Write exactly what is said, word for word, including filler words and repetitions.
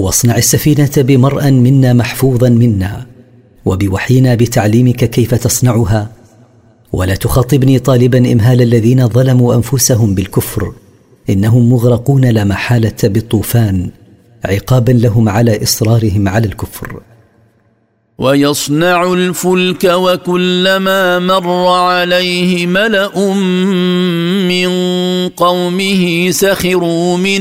واصنع السفينة بمرأ منا محفوظا منا، وبوحينا بتعليمك كيف تصنعها، ولا تخاطبني طالبا إمهال الذين ظلموا أنفسهم بالكفر، إنهم مغرقون لا محالة بالطوفان عقابا لهم على إصرارهم على الكفر. ويصنع الفلك وكلما مر عليه ملأ من قومه سخروا منه